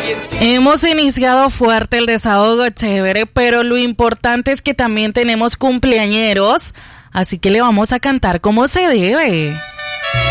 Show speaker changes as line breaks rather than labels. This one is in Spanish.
Hemos iniciado fuerte el desahogo, chévere, pero lo importante es que también tenemos cumpleañeros, así que le vamos a cantar como se debe.